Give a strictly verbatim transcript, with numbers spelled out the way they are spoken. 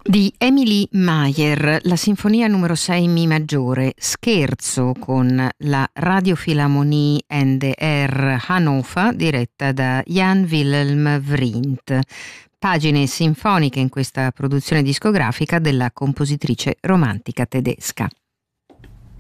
Di Emily Mayer, la sinfonia numero sei in Mi maggiore, Scherzo, con la Radiophilharmonie N D R Hannover, diretta da Jan Wilhelm Vrindt. Pagine sinfoniche in questa produzione discografica della compositrice romantica tedesca.